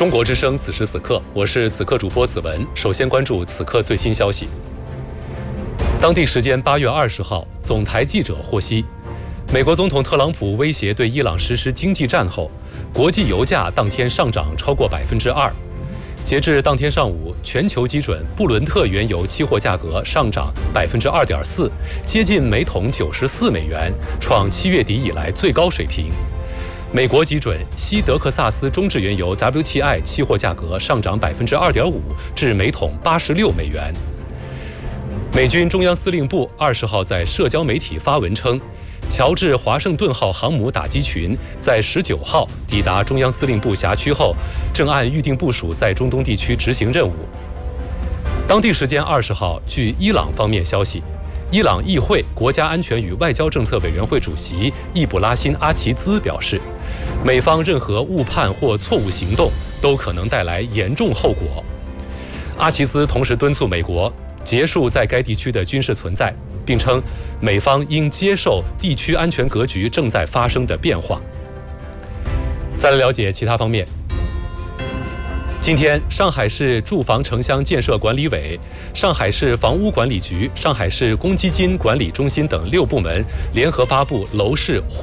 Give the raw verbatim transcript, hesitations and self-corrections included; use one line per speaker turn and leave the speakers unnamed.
中国之声，此时此刻，我是此刻主播子文。首先关注此刻最新消息。当地时间八月二十号，总台记者获悉，美国总统特朗普威胁对伊朗实施经济战后，国际油价当天上涨超过百分之二。截至当天上午，全球基准布伦特原油期货价格上涨百分之二点四，接近每桶九十四美元，创七月底以来最高水平。美国基准西德克萨斯中质原油 W T I 期货价格上涨百分之二点五，至每桶八十六美元。美军中央司令部二十号在社交媒体发文称，乔治华盛顿号航母打击群在十九号抵达中央司令部辖区后，正按预定部署在中东地区执行任务。当地时间二十号，据伊朗方面消息，伊朗议会国家安全与外交政策委员会主席易卜拉欣·阿齐兹表示，美方任何误判或错误行动都可能带来严重后果。阿齐兹同时敦促美国结束在该地区的军事存在，并称美方应接受地区安全格局正在发生的变化。再来了解其他方面。今天，上海市住房城乡建设管理委、上海市房屋管理局、上海市公积金管理中心等六部门联合发布楼市